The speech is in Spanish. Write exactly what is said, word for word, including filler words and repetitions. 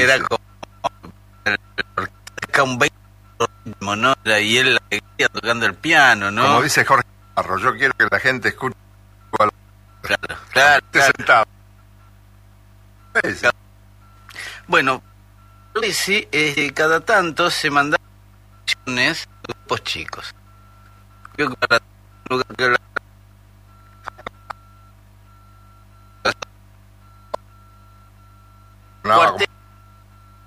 era como un veinte ritmo, ¿no? Y él la alegría tocando el piano, ¿no? Como dice Jorge Navarro, yo quiero que la gente escuche. Claro, claro, claro. Sentado. Claro. Bueno, sí, eh, cada tanto se mandaban canciones de grupos chicos. Creo que para un lugar que habla